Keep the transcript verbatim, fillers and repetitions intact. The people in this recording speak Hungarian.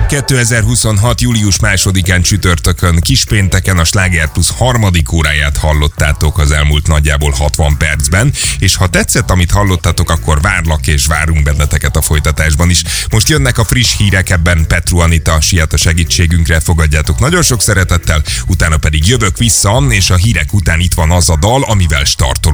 kétezer-huszonhat. július másodikán csütörtökön Kispénteken a Sláger Plus harmadik óráját hallottátok az elmúlt nagyjából hatvan percben, és ha tetszett, amit hallottatok, akkor várlak és várunk benneteket a folytatásban is. Most jönnek a friss hírek, ebben Petru Anita siet a segítségünkre, fogadjátok nagyon sok szeretettel, utána pedig jövök vissza, és a hírek után itt van az a dal, amivel startolunk.